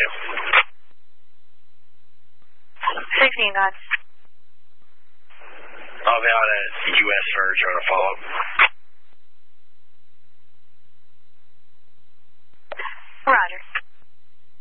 you. 16 guys. I'll be on a U.S. Verge on a follow-up.